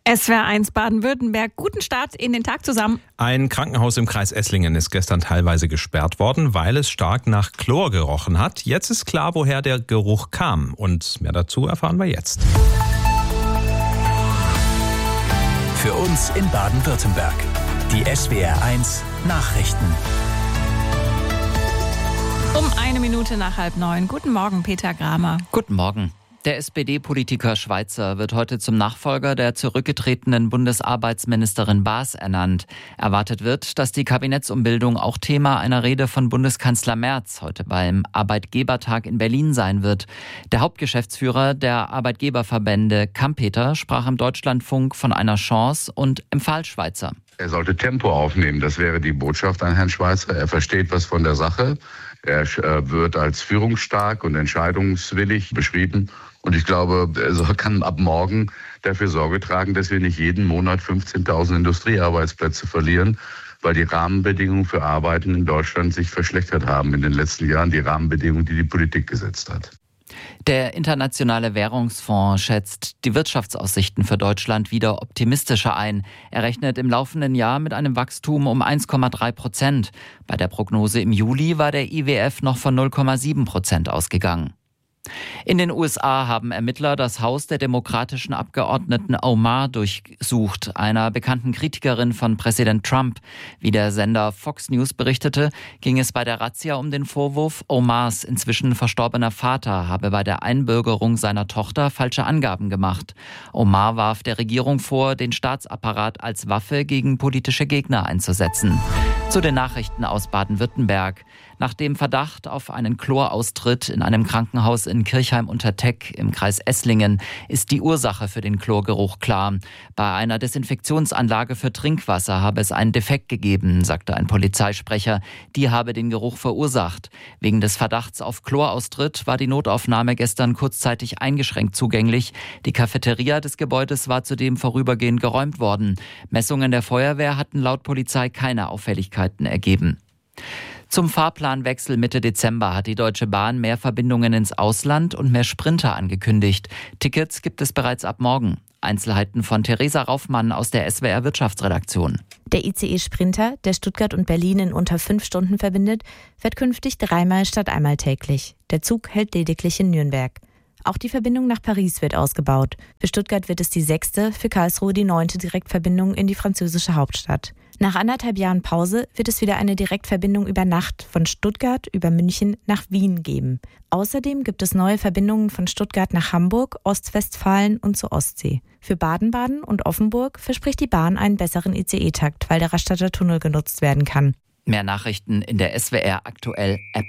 SWR1 Baden-Württemberg, guten Start in den Tag zusammen. Ein Krankenhaus im Kreis Esslingen ist gestern teilweise gesperrt worden, weil es stark nach Chlor gerochen hat. Jetzt ist klar, woher der Geruch kam. Und mehr dazu erfahren wir jetzt. Für uns in Baden-Württemberg. Die SWR1 Nachrichten. Um 1 Minute nach 8:30. Guten Morgen, Peter Gramer. Guten Morgen. Der SPD-Politiker Schweizer wird heute zum Nachfolger der zurückgetretenen Bundesarbeitsministerin Baas ernannt. Erwartet wird, dass die Kabinettsumbildung auch Thema einer Rede von Bundeskanzler Merz heute beim Arbeitgebertag in Berlin sein wird. Der Hauptgeschäftsführer der Arbeitgeberverbände Kampeter sprach im Deutschlandfunk von einer Chance und empfahl Schweizer. Er sollte Tempo aufnehmen, das wäre die Botschaft an Herrn Schweizer. Er versteht was von der Sache. Er wird als führungsstark und entscheidungswillig beschrieben. Und ich glaube, er kann ab morgen dafür Sorge tragen, dass wir nicht jeden Monat 15.000 Industriearbeitsplätze verlieren, weil die Rahmenbedingungen für Arbeiten in Deutschland sich verschlechtert haben in den letzten Jahren, die Rahmenbedingungen, die die Politik gesetzt hat. Der Internationale Währungsfonds schätzt die Wirtschaftsaussichten für Deutschland wieder optimistischer ein. Er rechnet im laufenden Jahr mit einem Wachstum um 1,3%. Bei der Prognose im Juli war der IWF noch von 0,7% ausgegangen. In den USA haben Ermittler das Haus der demokratischen Abgeordneten Omar durchsucht, einer bekannten Kritikerin von Präsident Trump. Wie der Sender Fox News berichtete, ging es bei der Razzia um den Vorwurf, Omars inzwischen verstorbener Vater habe bei der Einbürgerung seiner Tochter falsche Angaben gemacht. Omar warf der Regierung vor, den Staatsapparat als Waffe gegen politische Gegner einzusetzen. Zu den Nachrichten aus Baden-Württemberg. Nach dem Verdacht auf einen Chloraustritt in einem Krankenhaus in Kirchheim-unter-Teck im Kreis Esslingen ist die Ursache für den Chlorgeruch klar. Bei einer Desinfektionsanlage für Trinkwasser habe es einen Defekt gegeben, sagte ein Polizeisprecher. Die habe den Geruch verursacht. Wegen des Verdachts auf Chloraustritt war die Notaufnahme gestern kurzzeitig eingeschränkt zugänglich. Die Cafeteria des Gebäudes war zudem vorübergehend geräumt worden. Messungen der Feuerwehr hatten laut Polizei keine Auffälligkeiten ergeben. Zum Fahrplanwechsel Mitte Dezember hat die Deutsche Bahn mehr Verbindungen ins Ausland und mehr Sprinter angekündigt. Tickets gibt es bereits ab morgen. Einzelheiten von Theresa Raufmann aus der SWR Wirtschaftsredaktion. Der ICE Sprinter, der Stuttgart und Berlin in unter 5 Stunden verbindet, fährt künftig 3-mal statt einmal täglich. Der Zug hält lediglich in Nürnberg. Auch die Verbindung nach Paris wird ausgebaut. Für Stuttgart wird es die 6., für Karlsruhe die 9. Direktverbindung in die französische Hauptstadt. Nach 1,5 Jahren Pause wird es wieder eine Direktverbindung über Nacht von Stuttgart über München nach Wien geben. Außerdem gibt es neue Verbindungen von Stuttgart nach Hamburg, Ostwestfalen und zur Ostsee. Für Baden-Baden und Offenburg verspricht die Bahn einen besseren ICE-Takt, weil der Rastatter Tunnel genutzt werden kann. Mehr Nachrichten in der SWR Aktuell App.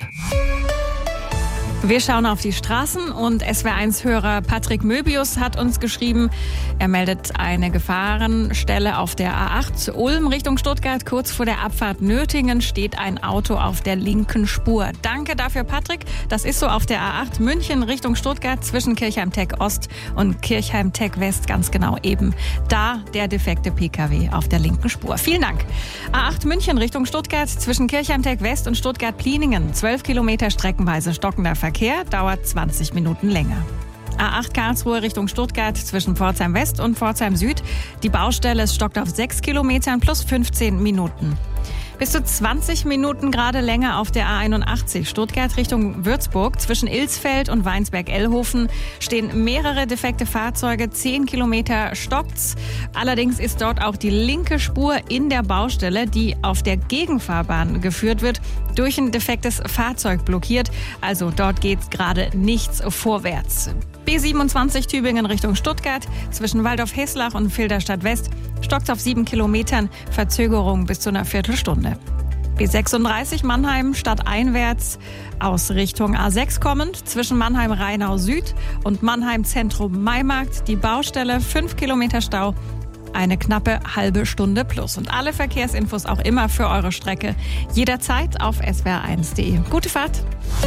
Wir schauen auf die Straßen und SWR1-Hörer Patrick Möbius hat uns geschrieben, er meldet eine Gefahrenstelle auf der A8 Ulm Richtung Stuttgart. Kurz vor der Abfahrt Nötingen steht ein Auto auf der linken Spur. Danke dafür, Patrick. Das ist so auf der A8 München Richtung Stuttgart zwischen Kirchheim-Teck Ost und Kirchheim-Teck West, ganz genau eben da der defekte PKW auf der linken Spur. Vielen Dank. A8 München Richtung Stuttgart zwischen Kirchheim-Teck West und Stuttgart-Pliningen. 12 Kilometer streckenweise stockender Verkehr, dauert 20 Minuten länger. A8 Karlsruhe Richtung Stuttgart zwischen Pforzheim West und Pforzheim Süd. Die Baustelle stockt auf 6 Kilometern plus 15 Minuten. Bis zu 20 Minuten gerade länger auf der A81 Stuttgart Richtung Würzburg. Zwischen Ilsfeld und Weinsberg-Ellhofen stehen mehrere defekte Fahrzeuge. 10 Kilometer stockt's. Allerdings ist dort auch die linke Spur in der Baustelle, die auf der Gegenfahrbahn geführt wird, durch ein defektes Fahrzeug blockiert. Also dort geht's gerade nichts vorwärts. B27 Tübingen Richtung Stuttgart zwischen Waldorf-Heslach und Filderstadt West stockt's auf 7 Kilometern, Verzögerung bis zu einer Viertelstunde. B36 Mannheim stadteinwärts aus Richtung A6 kommend zwischen Mannheim-Rheinau Süd und Mannheim Zentrum Maimarkt. Die Baustelle 5 Kilometer Stau. Eine knappe halbe Stunde plus. Und alle Verkehrsinfos auch immer für eure Strecke jederzeit auf swr1.de. Gute Fahrt!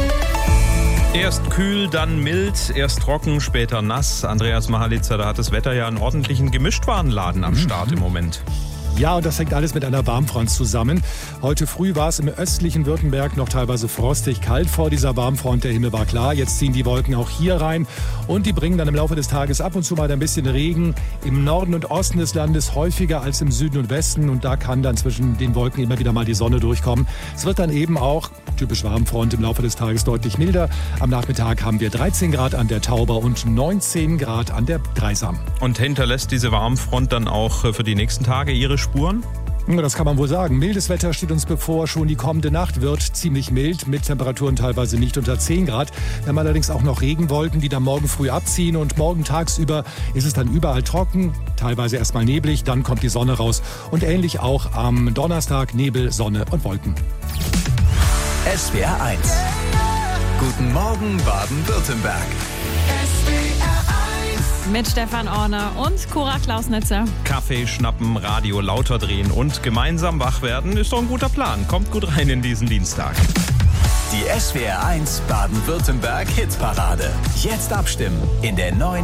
Erst kühl, dann mild, erst trocken, später nass. Andreas Mahalitzer, da hat das Wetter ja einen ordentlichen Gemischtwarenladen am Start im Moment. Ja, und das hängt alles mit einer Warmfront zusammen. Heute früh war es im östlichen Württemberg noch teilweise frostig kalt vor dieser Warmfront. Der Himmel war klar. Jetzt ziehen die Wolken auch hier rein und die bringen dann im Laufe des Tages ab und zu mal ein bisschen Regen. Im Norden und Osten des Landes häufiger als im Süden und Westen. Und da kann dann zwischen den Wolken immer wieder mal die Sonne durchkommen. Es wird dann eben auch, typisch Warmfront, im Laufe des Tages deutlich milder. Am Nachmittag haben wir 13 Grad an der Tauber und 19 Grad an der Dreisam. Und hinterlässt diese Warmfront dann auch für die nächsten Tage ihre Spuren? Das kann man wohl sagen. Mildes Wetter steht uns bevor. Schon die kommende Nacht wird ziemlich mild, mit Temperaturen teilweise nicht unter 10 Grad. Wir haben allerdings auch noch Regenwolken, die dann morgen früh abziehen. Und morgen tagsüber ist es dann überall trocken, teilweise erstmal neblig, dann kommt die Sonne raus. Und ähnlich auch am Donnerstag Nebel, Sonne und Wolken. SWR 1. Guten Morgen Baden-Württemberg. Mit Stefan Orner und Cora Klausnitzer. Kaffee schnappen, Radio lauter drehen und gemeinsam wach werden ist doch ein guter Plan. Kommt gut rein in diesen Dienstag. Die SWR 1 Baden-Württemberg Hitparade. Jetzt abstimmen in der neuen